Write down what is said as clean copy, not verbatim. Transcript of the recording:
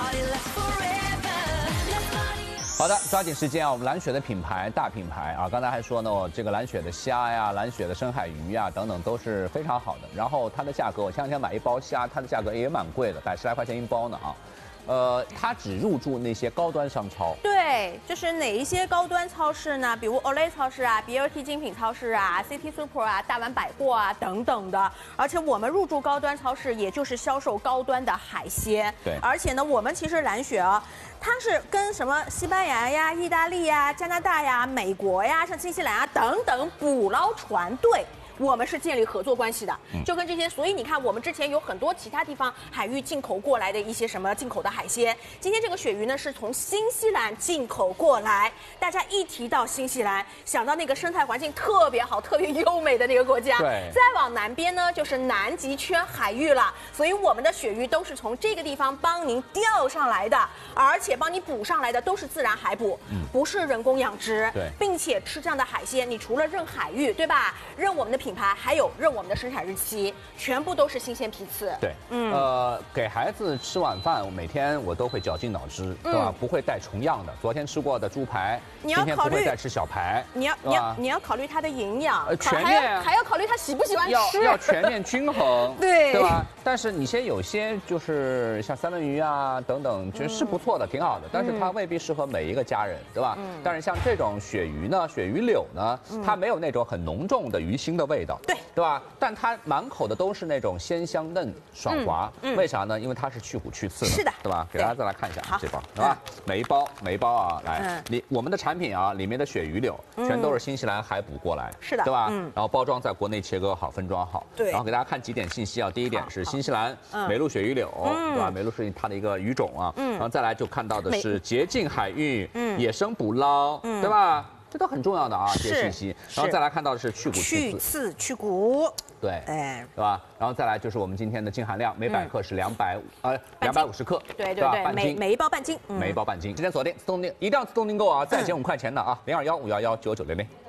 好的，抓紧时间啊！我们蓝雪的品牌大品牌啊，刚才还说呢，这个蓝雪的虾呀、蓝雪的深海鱼呀等等都是非常好的。然后它的价格，我前两天买一包虾，它的价格也蛮贵的，110来块钱一包呢啊。它只入驻那些高端商超。 对，就是哪一些高端超市呢？比如 Olay 超市啊、BLT 精品超市啊、City Super 啊、大丸百货啊等等的。而且我们入驻高端超市，也就是销售高端的海鲜。 对。 而且呢，我们其实蓝雪啊，它是跟什么西班牙呀、意大利呀、加拿大呀、美国呀、像新西兰啊等等捕捞船队。我们是建立合作关系的，就跟这些，所以你看，我们之前有很多其他地方海域进口过来的一些什么进口的海鲜，今天这个鳕鱼呢是从新西兰进口过来。大家一提到新西兰，想到那个生态环境特别好、特别优美的那个国家， 对。 再往南边呢就是南极圈海域了，所以我们的鳕鱼都是从这个地方帮您钓上来的，而且帮你捕上来的都是自然海捕，不是人工养殖， 对， 并且吃这样的海鲜，你除了认海域，对吧？认我们的品牌，还有认我们的生产日期，全部都是新鲜批次。 对，给孩子吃晚饭，每天我都会绞尽脑汁，对吧？不会带重样的。昨天吃过的猪排，今天不会再吃小排。 你要考虑它的营养， 全面还要考虑他喜不喜欢吃， 要全面均衡， 对吧？但是你有些就是像三文鱼啊等等，其实是不错的，挺好的，但是它未必适合每一个家人，对吧？但是像这种鳕鱼呢，鳕鱼柳呢，它没有那种很浓重的鱼腥的味道。对吧？但它满口的都是那种鲜香嫩爽滑，为啥呢？因为它是去骨去刺的， 是的， 对吧？给大家再来看一下这包，是吧？每一包啊，来，我们的产品啊，里面的鳕鱼柳全都是新西兰海捕过来， 是的， 对吧？然后包装在国内切割好，分装好， 对。 然后给大家看几点信息啊，第一点是新西兰美鲈鳕鱼柳，对吧？美鲈是它的一个鱼种啊，然后再来就看到的是洁净海域，野生捕捞，对吧？这都很重要的啊，这些信息。然后再来看到的是去骨去刺， 去骨， 对，对吧？然后再来就是我们今天的净含量，每百克是250克， 对， 半斤， 每一包半斤， 每一包半斤。今天锁定自动订，一定要自动订购啊！再减5块钱的啊，021-511-9900。